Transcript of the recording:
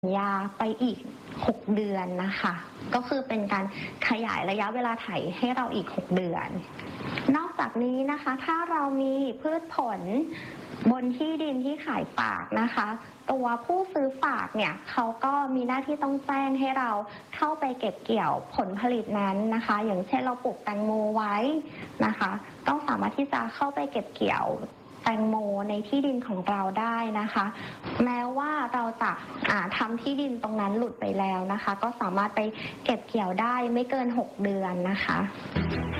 สัญญาไปอีก6เดือนนะคะก็คือเป็นการขยายระยะเวลาไถให้เราอีก6เดือนนอกจากนี้นะคะถ้าเรามีพืชผลบนที่ดินที่ขายฝากนะคะตัวผู้ซื้อฝากเนี่ยเขาก็มีหน้าที่ต้องแจ้งให้เราเข้าไปเก็บเกี่ยวผลผลิตนั้นนะคะอย่างเช่นเราปลูกแตงโมไว้นะคะต้องสามารถที่จะเข้าไปเก็บเกี่ยวแตงโมในที่ดินของเราได้นะคะแม้ว่าเราจะทำที่ดินตรงนั้นหลุดไปแล้วนะคะก็สามารถไปเก็บเกี่ยวได้ไม่เกิน6เดือนนะคะ